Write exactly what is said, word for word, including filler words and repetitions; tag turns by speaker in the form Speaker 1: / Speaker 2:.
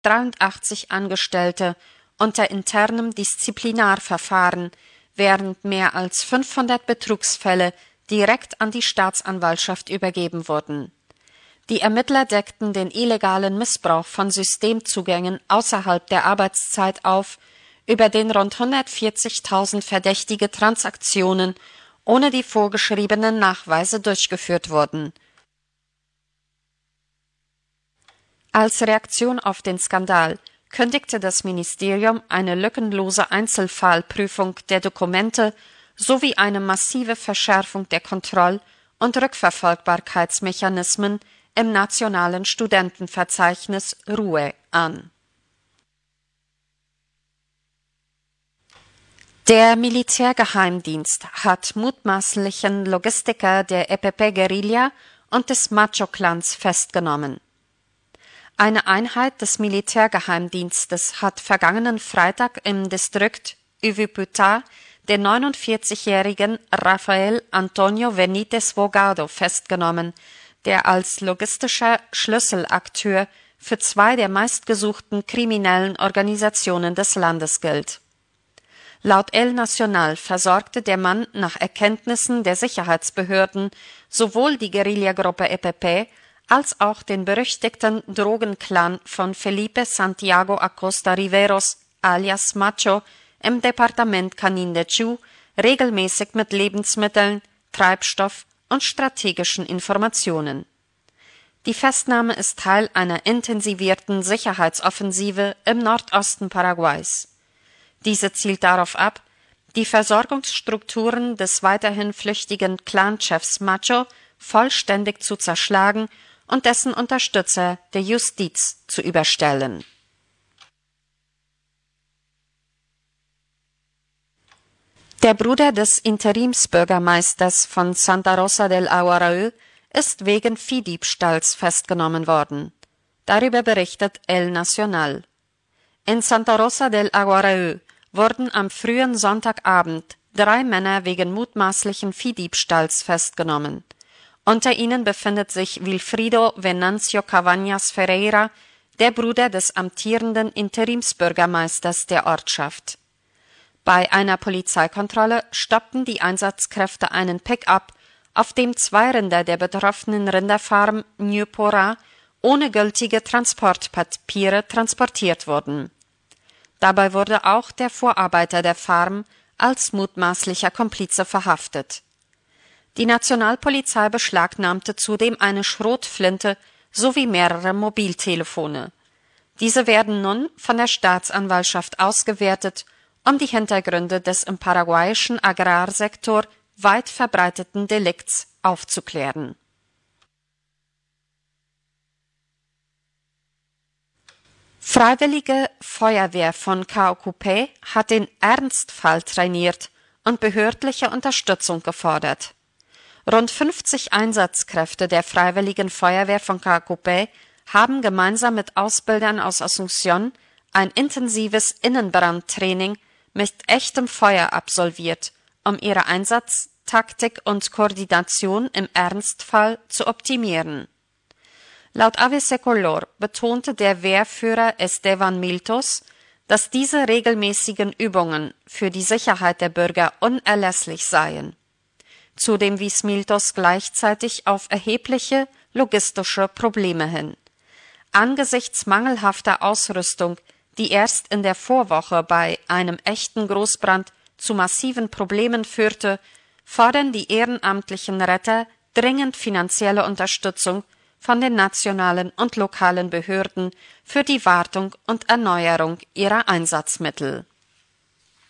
Speaker 1: dreiundachtzig Angestellte unter internem Disziplinarverfahren, während mehr als fünfhundert Betrugsfälle direkt an die Staatsanwaltschaft übergeben wurden. Die Ermittler deckten den illegalen Missbrauch von Systemzugängen außerhalb der Arbeitszeit auf, über den rund hundertvierzigtausend verdächtige Transaktionen ohne die vorgeschriebenen Nachweise durchgeführt wurden. Als Reaktion auf den Skandal kündigte das Ministerium eine lückenlose Einzelfallprüfung der Dokumente sowie eine massive Verschärfung der Kontroll- und Rückverfolgbarkeitsmechanismen im nationalen Studentenverzeichnis R U E an. Der Militärgeheimdienst hat mutmaßlichen Logistiker der E P P-Guerilla und des Macho-Clans festgenommen. Eine Einheit des Militärgeheimdienstes hat vergangenen Freitag im Distrikt Uvuputa den neunundvierzigjährigen Rafael Antonio Benítez Vogado festgenommen, der als logistischer Schlüsselakteur für zwei der meistgesuchten kriminellen Organisationen des Landes gilt. Laut El Nacional versorgte der Mann nach Erkenntnissen der Sicherheitsbehörden sowohl die Guerillagruppe E P P als auch den berüchtigten Drogenclan von Felipe Santiago Acosta Riveros alias Macho im Departement Canindeyú regelmäßig mit Lebensmitteln, Treibstoff und strategischen Informationen. Die Festnahme ist Teil einer intensivierten Sicherheitsoffensive im Nordosten Paraguays. Diese zielt darauf ab, die Versorgungsstrukturen des weiterhin flüchtigen Clanchefs Macho vollständig zu zerschlagen und dessen Unterstützer der Justiz zu überstellen. Der Bruder des Interimsbürgermeisters von Santa Rosa del Aguaraú ist wegen Viehdiebstahls festgenommen worden. Darüber berichtet El Nacional. In Santa Rosa del Aguaraú wurden am frühen Sonntagabend drei Männer wegen mutmaßlichen Viehdiebstahls festgenommen. Unter ihnen befindet sich Wilfrido Venancio Cabañas Ferreira, der Bruder des amtierenden Interimsbürgermeisters der Ortschaft. Bei einer Polizeikontrolle stoppten die Einsatzkräfte einen Pick-up, auf dem zwei Rinder der betroffenen Rinderfarm Ñupora ohne gültige Transportpapiere transportiert wurden. Dabei wurde auch der Vorarbeiter der Farm als mutmaßlicher Komplize verhaftet. Die Nationalpolizei beschlagnahmte zudem eine Schrotflinte sowie mehrere Mobiltelefone. Diese werden nun von der Staatsanwaltschaft ausgewertet, um die Hintergründe des im paraguayischen Agrarsektor weit verbreiteten Delikts aufzuklären. Freiwillige Feuerwehr von Caocupé hat den Ernstfall trainiert und behördliche Unterstützung gefordert. Rund fünfzig Einsatzkräfte der Freiwilligen Feuerwehr von Caocupé haben gemeinsam mit Ausbildern aus Asunción ein intensives Innenbrandtraining mit echtem Feuer absolviert, um ihre Einsatztaktik und Koordination im Ernstfall zu optimieren. Laut A B C Color betonte der Wehrführer Esteban Miltos, dass diese regelmäßigen Übungen für die Sicherheit der Bürger unerlässlich seien. Zudem wies Miltos gleichzeitig auf erhebliche logistische Probleme hin. Angesichts mangelhafter Ausrüstung, die erst in der Vorwoche bei einem echten Großbrand zu massiven Problemen führte, fordern die ehrenamtlichen Retter dringend finanzielle Unterstützung von den nationalen und lokalen Behörden für die Wartung und Erneuerung ihrer Einsatzmittel.